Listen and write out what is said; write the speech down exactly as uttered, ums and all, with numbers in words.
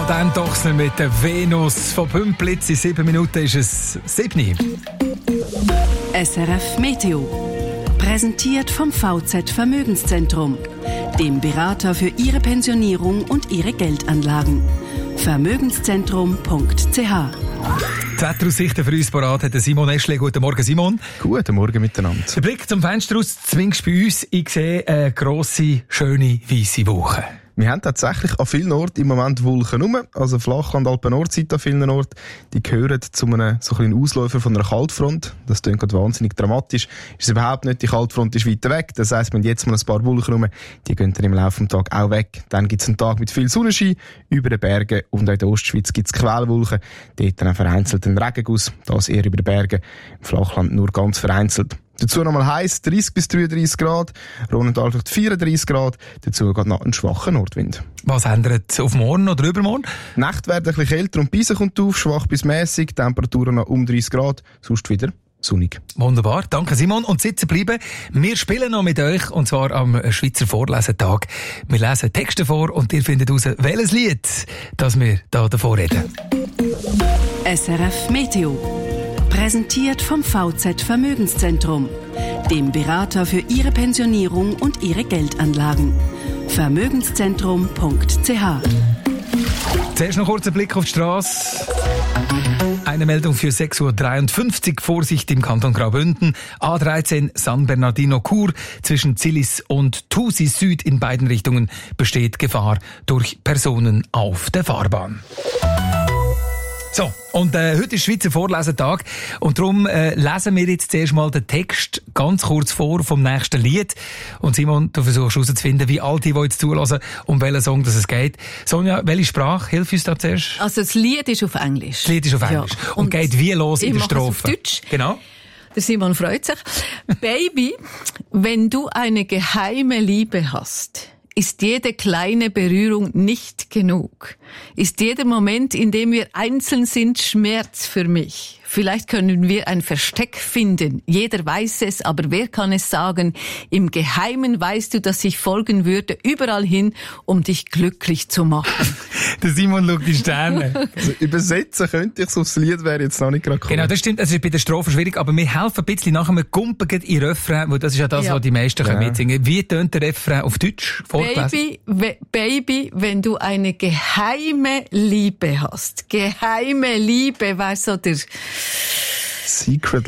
Dan Dochsner mit der Venus von Pümplitz. In sieben Minuten ist es sieben. S R F Meteo. Präsentiert vom V Z Vermögenszentrum, dem Berater für Ihre Pensionierung und Ihre Geldanlagen. Vermögenszentrum punkt c h. Die Wetteraussichten für uns parat hat Simon Eschle. Guten Morgen, Simon. Guten Morgen miteinander. Der Blick zum Fenster aus, zumindest bei uns, ich sehe eine grosse, schöne, weisse Woche. Wir haben tatsächlich an vielen Orten im Moment Wolken rum, also Flachland, Alpen, Nordseite an vielen Orten. Die gehören zu einem so kleinen Ausläufer von einer Kaltfront. Das klingt gerade wahnsinnig dramatisch. Ist es überhaupt nicht, die Kaltfront ist weiter weg. Das heisst, wir haben jetzt mal ein paar Wolken rum, die gehen dann im Laufe des Tages auch weg. Dann gibt es einen Tag mit viel Sonnenschein über den Bergen und auch in der Ostschweiz gibt es Quellwolken. Dort dann vereinzelt ein Regenguss, das eher über den Bergen, im Flachland nur ganz vereinzelt. Dazu nochmal heiß, dreißig bis dreiunddreißig Grad, Ronental vielleicht vierunddreißig Grad, dazu geht noch ein schwacher Nordwind. Was ändert auf morgen oder übermorgen? Die Nacht werden ein bisschen kälter und Beise kommt auf, schwach bis mäßig, Temperaturen noch um dreißig Grad, sonst wieder sonnig. Wunderbar, danke Simon. Und sitzen bleiben, wir spielen noch mit euch, und zwar am Schweizer Vorlesetag. Wir lesen Texte vor und ihr findet heraus, welches Lied das wir da davor reden. S R F Meteo. Präsentiert vom V Z Vermögenszentrum, dem Berater für Ihre Pensionierung und Ihre Geldanlagen. Vermögenszentrum punkt c h. Zuerst noch kurz ein Blick auf die Straße. Eine Meldung für sechs Uhr dreiundfünfzig. Vorsicht im Kanton Graubünden. A dreizehn San Bernardino Chur zwischen Zillis und Thusis Süd in beiden Richtungen besteht Gefahr durch Personen auf der Fahrbahn. So, und äh, heute ist Schweizer Vorlesetag und darum äh, lesen wir jetzt zuerst mal den Text ganz kurz vor vom nächsten Lied. Und Simon, du versuchst herauszufinden, wie all die, die jetzt zulassen, um welchen Song das es geht. Sonja, welche Sprache? Hilf uns da zuerst. Also das Lied ist auf Englisch. Das Lied ist auf Englisch. Ja. Und, und geht wie los in der Strophe? Ich mache es auf Deutsch. Genau. Der Simon freut sich. Baby, wenn du eine geheime Liebe hast, ist jede kleine Berührung nicht genug? Ist jeder Moment, in dem wir einzeln sind, Schmerz für mich? Vielleicht können wir ein Versteck finden. Jeder weiß es, aber wer kann es sagen? Im Geheimen weißt du, dass ich folgen würde, überall hin, um dich glücklich zu machen. Der Simon schaut die Sterne. Also übersetzen könnte ich es aufs Lied, wäre jetzt noch nicht gerade cool. Genau, das stimmt. Es ist bei der Strophe schwierig, aber wir helfen ein bisschen nachher. Wir kumpen in Refrain, weil das ist ja das, ja. was die meisten ja. mitsingen. Wie tönt der Refrain auf Deutsch? Baby, we, Baby, wenn du eine geheime Liebe hast. Geheime Liebe, weißt du, der Secret